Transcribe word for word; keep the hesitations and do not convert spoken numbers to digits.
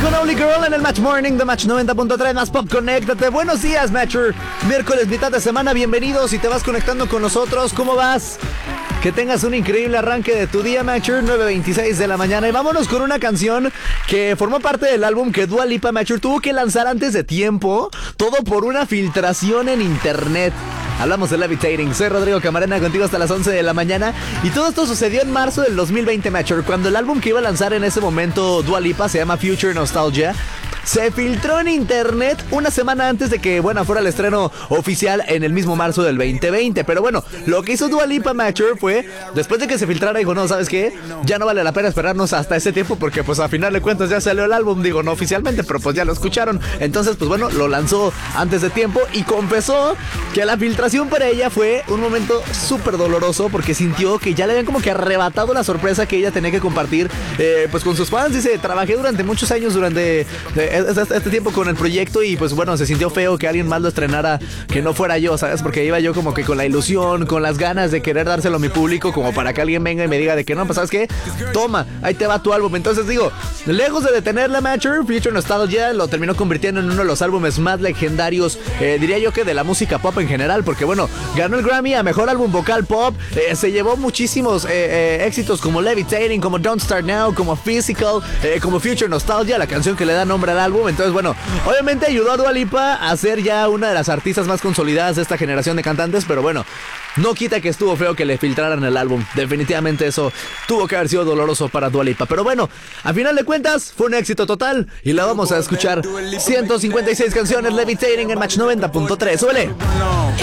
One Only Girl en el Match Morning de Match noventa punto tres, más pop, conéctate. Buenos días, Matcher. Miércoles, mitad de semana, bienvenidos. Si te vas conectando con nosotros, ¿cómo vas? Que tengas un increíble arranque de tu día, Matcher. nueve veintiséis de la mañana. Y vámonos con una canción que formó parte del álbum que Dua Lipa, Matcher, tuvo que lanzar antes de tiempo. Todo por una filtración en internet. Hablamos de Levitating. Soy Rodrigo Camarena, contigo hasta las once de la mañana. Y todo esto sucedió en marzo del dos mil veinte, Matcher, cuando el álbum que iba a lanzar en ese momento Dua Lipa, se llama Future Nostalgia, se filtró en internet una semana antes de que, bueno, fuera el estreno oficial en el mismo marzo del veinte veinte. Pero bueno, lo que hizo Dua Lipa, Matcher, fue, después de que se filtrara, dijo, no, ¿sabes qué? Ya no vale la pena esperarnos hasta ese tiempo porque, pues, a final de cuentas ya salió el álbum. Digo, no oficialmente, pero pues ya lo escucharon. Entonces, pues bueno, lo lanzó antes de tiempo y confesó que la filtración para ella fue un momento súper doloroso porque sintió que ya le habían como que arrebatado la sorpresa que ella tenía que compartir, eh, pues, con sus fans. Dice, trabajé durante muchos años durante... Eh, Este, este tiempo con el proyecto y pues bueno, se sintió feo que alguien más lo estrenara que no fuera yo, ¿sabes? Porque iba yo como que con la ilusión, con las ganas de querer dárselo a mi público, como para que alguien venga y me diga de que no, pues ¿sabes qué? Toma, ahí te va tu álbum. Entonces digo, lejos de detener la Matcher, Future Nostalgia lo terminó convirtiendo en uno de los álbumes más legendarios, eh, diría yo que de la música pop en general, porque bueno, ganó el Grammy a Mejor Álbum Vocal Pop, eh, se llevó muchísimos eh, eh, éxitos como Levitating, como Don't Start Now, como Physical, eh, como Future Nostalgia, la canción que le da nombre al álbum. Entonces, bueno, obviamente ayudó a Dua Lipa a ser ya una de las artistas más consolidadas de esta generación de cantantes, pero bueno, no quita que estuvo feo que le filtraran el álbum. Definitivamente eso tuvo que haber sido doloroso para Dua Lipa. Pero bueno, a final de cuentas fue un éxito total y la vamos a escuchar. ciento cincuenta y seis canciones, Levitating en Match noventa punto tres. ¡Súbele!